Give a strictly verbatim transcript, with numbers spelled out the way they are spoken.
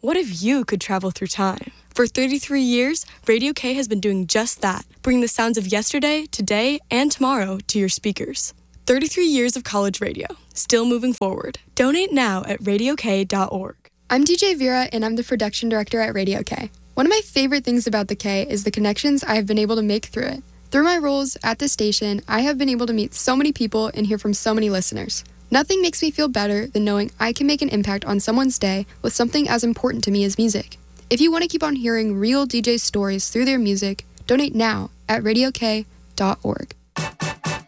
What if you could travel through time? For thirty-three years, Radio K has been doing just that, bringing the sounds of yesterday, today, and tomorrow to your speakers. thirty-three years of college radio, still moving forward. Donate now at radio k dot org. I'm D J Vera, and I'm the production director at Radio K. One of my favorite things about the K is the connections I have been able to make through it. Through my roles at the station, I have been able to meet so many people and hear from so many listeners. Nothing makes me feel better than knowing I can make an impact on someone's day with something as important to me as music. If you want to keep on hearing real D J stories through their music, donate now at radio k dot org.